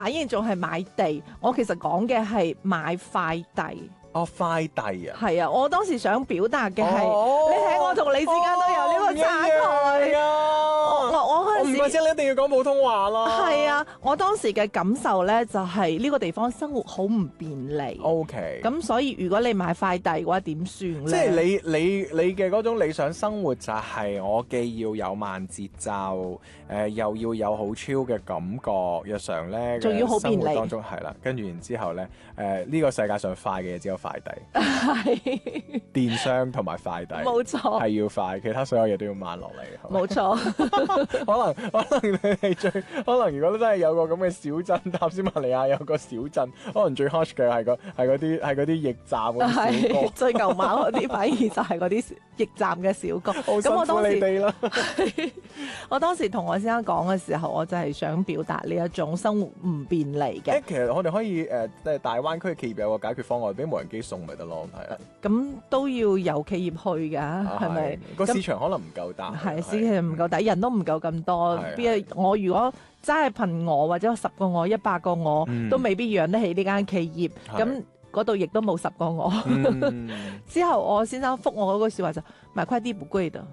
反應仲係買地，我其實講嘅係買塊地。 哦，快遞啊！ 係啊，我當時想表達嘅係， 哦你睇我同你之間都有呢個差距。我嗰陣時唔怪之你一定要講普通話啦。 係啊，我當時嘅感受咧就係呢個地方生活好唔便利。 OK， 咁所以如果你買快遞嘅話，點算咧？ 即係你嘅嗰種理想生活就係我既要有慢節奏，又要有好 chill 嘅感覺，日常咧仲要好便利生活當中係啦，跟住然之後咧，呢個世界上快嘅嘢只有快遞、 係電商同埋快遞， 冇錯， 係要快，其他所有嘢都要慢落嚟。係咪冇錯。 可能你係最可能，如果真係有個咁嘅小鎮，塔斯馬尼亞有個小鎮，可能最 hush 嘅係嗰啲驛站嗰啲小係哥。 最牛馬嗰啲，反而就係嗰啲驛站嘅小哥。 好辛苦你哋啦。 我當時同我先生講嘅時候，我就係想表達呢一種生活唔便利嘅。 其實我哋可以即係大灣區企業有個解決方案，俾無人機送咪得咯，係啊。 咁都要有企業去㗎，係咪？ 個市場可能唔夠大。 係市場唔夠大，人都唔夠咁多。邊我如果真係憑我或者10個我、100個我，都未必養得起呢間企業。咁嗰度亦都冇10個我。之後我先生覆我嗰句説話就買快遞不貴的，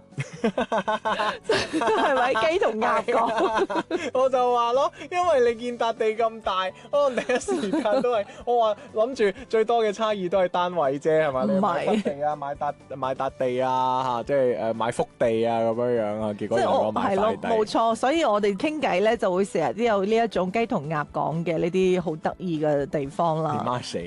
係咪雞同鴨講？ 我就話咯，因為你見笪地咁大，可能第一時間都係我話諗住最多嘅差異都係單位啫，係咪？你買笪地啊，買笪地啊，嚇，即係買幅地啊咁樣樣啊，結果就我買快遞。 冇錯，所以我哋傾偈咧就會成日都有呢一種雞同鴨講嘅呢啲好得意嘅地方啦。 點死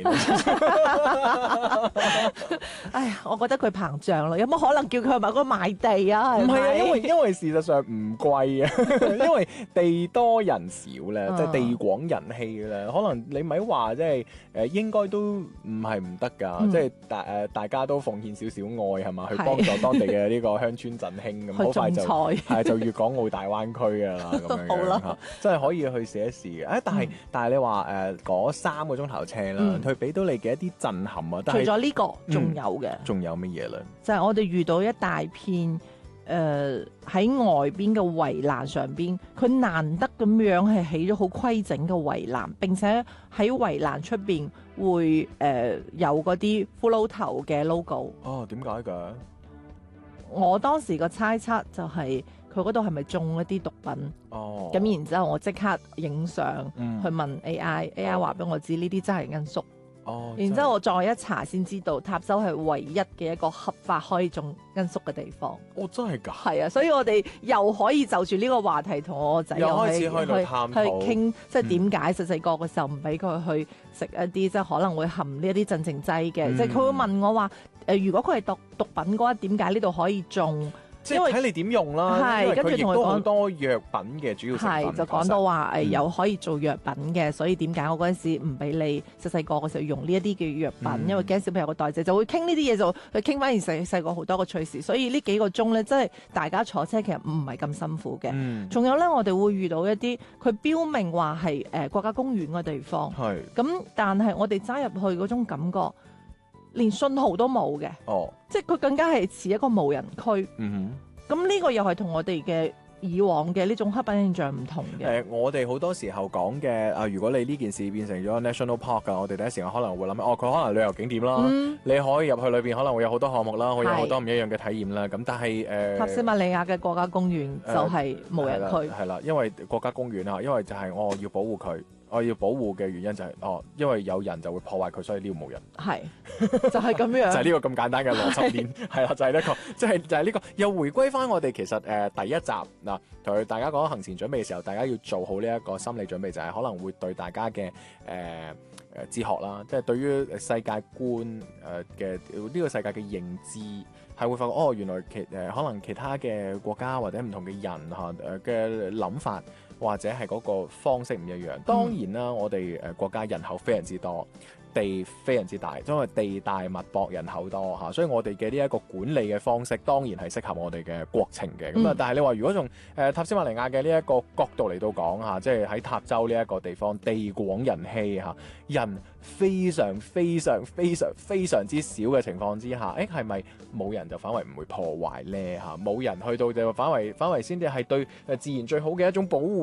哎呀，我覺得佢膨脹咯，有冇可能叫佢去嗰度買地啊？ 唔係啊，因為事實上唔貴啊，因為地多人少咧，即係地廣人稀咧，可能你咪話即係應該都唔係唔得㗎，即係大家都奉獻少少愛係嘛，去幫助當地嘅呢個鄉村振興咁，好快就係就粵港澳大灣區㗎啦，咁樣嚇，真係可以去試一試嘅。但係你話嗰3個鐘頭車啦，佢俾到你嘅一啲震撼啊！ 除咗呢個，仲有嘅， 仲有乜嘢咧？ 就係我哋遇到一大片喺外邊嘅圍欄上邊，佢難得咁樣係起咗好規整嘅圍欄，並且喺圍欄出邊會有嗰啲骷髏頭嘅 logo。 哦，點解㗎？ 我當時個猜測就係佢嗰度係咪種一啲毒品？ 哦， 咁然之後我即刻影相去問 AI 話俾我知呢啲真係罌粟。 哦， 然之後我再一查先知道，塔州係唯一嘅一個合法可以種罌粟嘅地方。 哦，真係㗎？ 係啊，所以我哋又可以就住呢個話題同我個仔又開始去探討去傾，即係點解細細個嘅時候唔俾佢去食一啲即係可能會含呢一啲鎮靜劑嘅，即係佢會問我話如果佢係毒品嘅話，點解呢度可以種？ 即係睇你點用啦， 係跟住同佢講好多藥品嘅主要成分， 係就講到話有可以做藥品嘅，所以點解我嗰陣時唔俾你細細個嘅時候用呢一啲嘅藥品，因為驚小朋友個代謝，就會傾呢啲嘢，就去傾翻而細個好多個趣事，所以呢幾個鐘咧，真係大家坐車其實唔係咁辛苦嘅。仲有咧，我哋會遇到一啲佢標明話係國家公園嘅地方， 係咁，但係我哋揸入去嗰種感覺，連信號都冇嘅，即係佢更加係似一個無人區。咁呢個又係同我哋嘅以往嘅呢種刻板印象唔同嘅。 我哋好多時候講嘅如果你呢件事變成咗 national park 㗎，我哋第一時間可能會諗佢可能旅遊景點啦，你可以入去裏邊可能會有好多項目啦，會有好多唔一樣嘅體驗啦。咁但係塔斯馬尼亞嘅國家公園就係無人區， 係啦，因為國家公園啊，因為就係我要保護佢。我要保護嘅原因就係因為有人就會破壞佢，所以呢度冇人。 係就係咁樣， 就係呢個咁簡單嘅邏輯鏈，係啦，就係呢個，就係呢個。又回歸翻我哋其實第一集嗱，同大家講行前準備嘅時候，大家要做好呢一個心理準備，就係可能會對大家嘅哲學啦，即係對於世界觀嘅呢個世界嘅認知，係會發覺原來可能其他嘅國家或者唔同嘅人嘅諗法。或者係嗰個方式唔一樣。當然啦，我哋國家人口非常之多，地非常之大，因為地大物博，人口多嚇，所以我哋嘅呢一個管理嘅方式當然係適合我哋嘅國情嘅。咁但係你話如果從塔斯馬尼亞嘅呢一個角度嚟到講嚇，即係喺塔州呢一個地方，地廣人稀嚇，人非常非常非常非常之少嘅情況之下，係咪冇人就反為唔會破壞咧嚇？冇人去到就反為先至係對自然最好嘅一種保護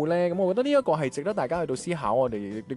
咧？咁我覺得呢一個係值得大家去到思考，我哋亦